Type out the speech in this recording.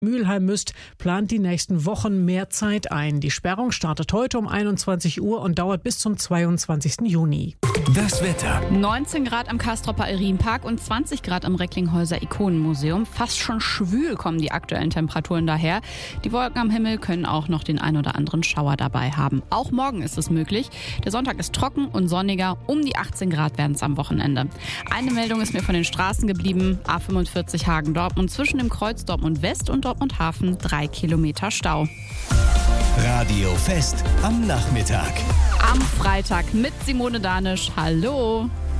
Mülheim-Müst plant die nächsten Wochen mehr Zeit ein. Die Sperrung startet heute um 21 Uhr und dauert bis zum 22. Juni. Das Wetter. 19 Grad am Kastropper Marienpark und 20 Grad am Recklinghäuser Ikonenmuseum. Fast schon schwül kommen die aktuellen Temperaturen daher. Die Wolken am Himmel können auch noch den ein oder anderen Schauer dabei haben. Auch morgen ist es möglich. Der Sonntag ist trocken und sonniger. Um die 18 Grad werden es am Wochenende. Eine Meldung ist mir von den Straßen geblieben. A45 Hagen-Dortmund zwischen dem Kreuz Dortmund West und Dortmund Hafen 3 Kilometer Stau. Radio Fest am Nachmittag. Am Freitag mit Simone Danisch. Hallo!